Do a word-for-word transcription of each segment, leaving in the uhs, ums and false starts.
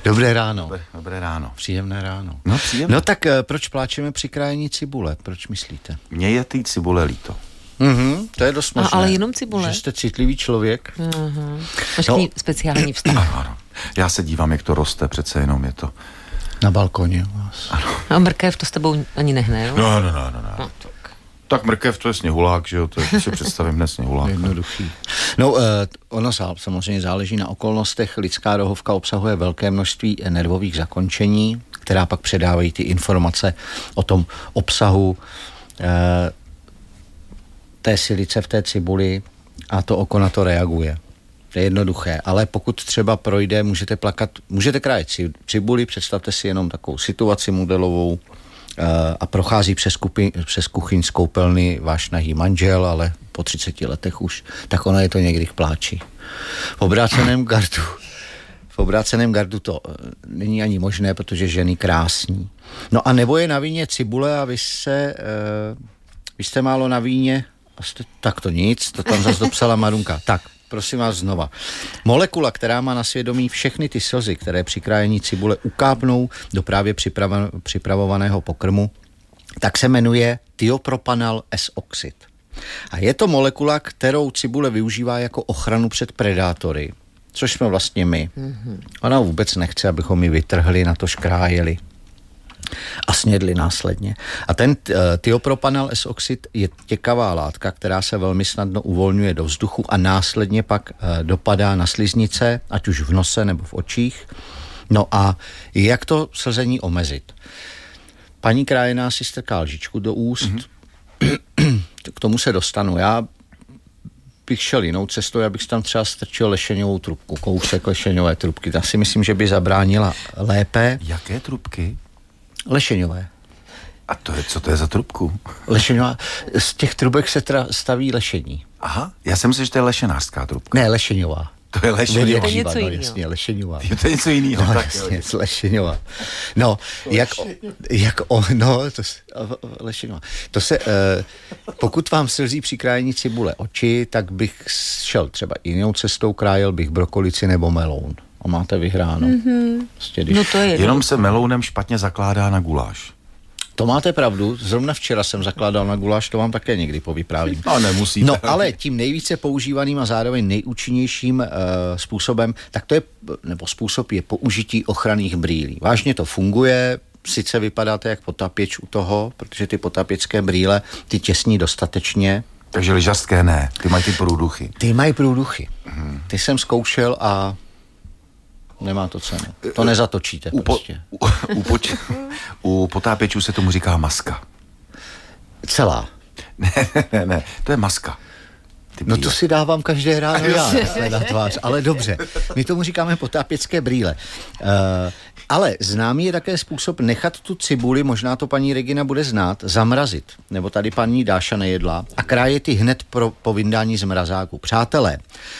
Dobré ráno. Dobré, dobré ráno. Příjemné ráno. No, příjemné. No tak proč pláčeme při krájení cibule? Proč myslíte? Mně je ty cibule líto. Mhm, to je dost možné. A, ale jenom cibule? Že jste citlivý člověk. Aha. Máš no. speciální vztah. Ano, ano. Já se dívám, jak to roste, přece jenom je to... Na balkoně u vás. Ano. A mrkev to s tebou ani nehne, jo? No, no, no, no. no. no. Tak mrkev, to je sněhulák, že jo, to je, si představím hned sněhulák. Jednoduchý. No, eh, ono samozřejmě záleží na okolnostech. Lidská rohovka obsahuje velké množství nervových zakončení, která pak předávají ty informace o tom obsahu eh, té silice v té cibuli a to oko na to reaguje. To je jednoduché, ale pokud třeba projde, můžete plakat, můžete krájet cibuli, představte si jenom takovou situaci modelovou, a prochází přes, kupi, přes kuchyň z koupelny váš nahý manžel, ale po třiceti letech už, tak ona je to někdy k pláči. V obráceném gardu, v obráceném gardu to není ani možné, protože ženy krásní. No a nebo je na víně cibule a vy se, uh, vy jste málo na víně, a jste, tak to nic, to tam zase dopsala Marunka. Tak, prosím vás znova. Molekula, která má na svědomí všechny ty slzy, které při krájení cibule ukápnou do právě připrava, připravovaného pokrmu, tak se jmenuje thiopropanal S-oxid. A je to molekula, kterou cibule využívá jako ochranu před predátory, což jsme vlastně my. Mm-hmm. Ona vůbec nechce, abychom ji vytrhli, na to škrájeli a snědli následně. A ten uh, thiopropanal S-oxid je těkavá látka, která se velmi snadno uvolňuje do vzduchu a následně pak uh, dopadá na sliznice, ať už v nose nebo v očích. No a jak to slzení omezit? Paní krájená si strká lžičku do úst, mm-hmm. k tomu se dostanu. Já bych šel jinou cestou, já bych tam třeba strčil lešeňovou trubku, kousek lešeňové trubky. Ta si myslím, že by zabránila lépe. Jaké trubky? Lešeňové. A to je, co to je za trubku? Lešeňová. Z těch trubek se teda staví lešení. Aha, já jsem myslel, že to je lešenářská trubka. Ne, lešeňová. To je lešeňová. To je něco no, jiného. jasně, lešeňová. Jo, to je něco jiného. No, tak, jasně, lešeňová. No, jak, jak o, no, to, lešeňová. To se, uh, pokud vám slzí při krájení cibule oči, tak bych šel třeba jinou cestou, krájel bych brokolici nebo meloun. A máte vyhráno. Mm-hmm. Prostě, když... No to je. Jenom se melounem špatně zakládá na guláš. To máte pravdu, zrovna včera jsem zakládal na guláš, to vám také někdy povyprávím. No, nemusíte. No, ale tím nejvíce používaným a zároveň nejúčinnějším uh, způsobem, tak to je, nebo způsob je použití ochranných brýlí. Vážně to funguje, sice vypadáte jak potapěč u toho, protože ty potapěčské brýle, ty těsní dostatečně. Takže lyžařské ne, ty mají ty průduchy. Ty mají průduchy. Hmm. Ty jsem zkoušel a nemá to cenu. To nezatočíte u, prostě. U, u, poč, u potápěčů se tomu říká maska. Celá. Ne, ne, ne, to je maska. No to si dávám každé ráno já na tvář, ale dobře. My tomu říkáme potápěcké brýle. Uh, ale známý je také způsob nechat tu cibuli, možná to paní Regina bude znát, zamrazit. Nebo tady paní Dáša nejedla a krájet ji hned pro, po vyndání z mrazáku. Přátelé,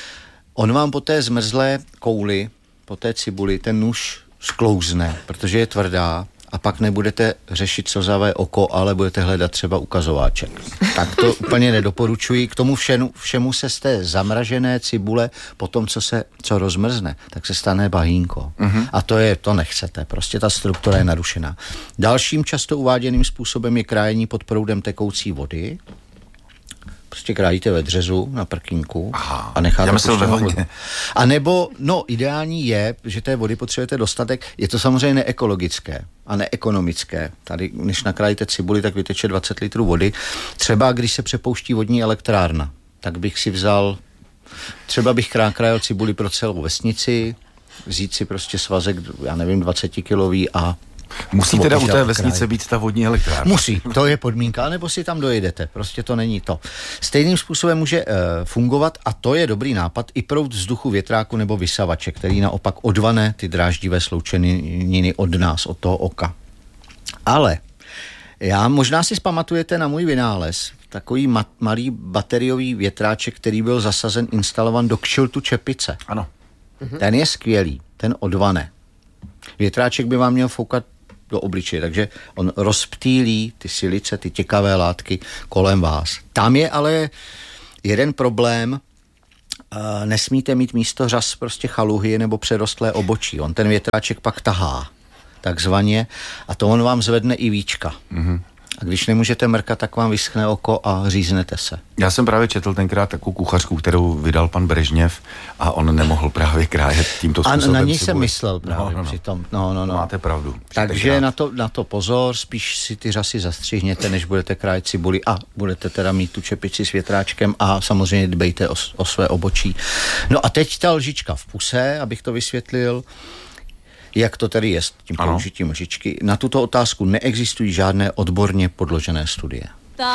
on vám po té zmrzlé kouli, po té cibuli, ten nůž sklouzne, protože je tvrdá a pak nebudete řešit slzavé oko, ale budete hledat třeba ukazováček. Tak to úplně nedoporučuji. K tomu všemu, všemu se z té zamražené cibule, potom, co se co rozmrzne, tak se stane bahínko. Mm-hmm. A to je, to nechcete. Prostě ta struktura je narušená. Dalším často uváděným způsobem je krájení pod proudem tekoucí vody. Prostě krájíte ve dřezu na prkínku. Aha, a necháte puštěnou vodu. A nebo, no, ideální je, že té vody potřebujete dostatek. Je to samozřejmě neekologické a neekonomické. Tady, když nakrájíte cibuli, tak vyteče dvacet litrů vody. Třeba, když se přepouští vodní elektrárna, tak bych si vzal, třeba bych krájel cibuli pro celou vesnici, vzít si prostě svazek, já nevím, dvacetikilový a musí teda u té vesnice být ta vodní elektrárna. Musí, to je podmínka, nebo si tam dojedete, prostě to není to. Stejným způsobem může uh, fungovat, a to je dobrý nápad, i proud vzduchu větráku nebo vysavače, který naopak odvane ty dráždivé sloučeniny od nás, od toho oka. Ale já možná si vzpamatujete na můj vynález, takový ma- malý bateriový větráček, který byl zasazen, instalovan do kšiltu čepice. Ano. Mhm. Ten je skvělý, ten odvane. Větráček by vám měl foukat do obličeje, takže on rozptýlí ty silice, ty těkavé látky kolem vás. Tam je ale jeden problém, uh, nesmíte mít místo řas prostě chaluhy nebo přerostlé obočí. On ten větráček pak tahá, takzvaně, a to on vám zvedne i víčka. Mm-hmm. A když nemůžete mrkat, tak vám vyschne oko a říznete se. Já jsem právě četl tenkrát takovou kuchařku, kterou vydal pan Brežněv a on nemohl právě krájet tímto způsobem. A na ní cibuli. jsem myslel právě no, no, no. přitom. No, no, no. Máte pravdu. Takže na to, na to pozor, spíš si ty řasy zastřihněte, než budete krájet cibuli a budete teda mít tu čepici s větráčkem a samozřejmě dbejte o, o své obočí. No a teď ta lžička v puse, abych to vysvětlil, jak to tedy je s tím použitím lžičky. Na tuto otázku neexistují žádné odborně podložené studie.